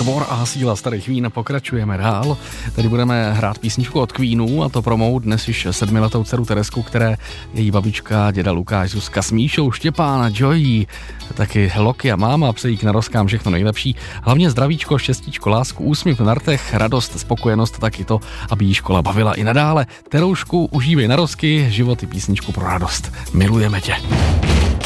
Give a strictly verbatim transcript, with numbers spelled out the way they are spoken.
Kvor a síla starých vín, pokračujeme dál. Tady budeme hrát písničku od Queenů, a to pro mou dnes již sedmiletou dceru Teresku, které její babička, děda Lukáš, Zuzka s Míšou, Štěpána, Joy, taky Loki a máma přejí k narozkám všechno nejlepší. Hlavně zdravíčko, štěstíčko, lásku, úsměv na rtech, radost, spokojenost, taky to, aby jí škola bavila i nadále. Teroušku, užívej narozky, život i písničku pro radost. Milujeme tě.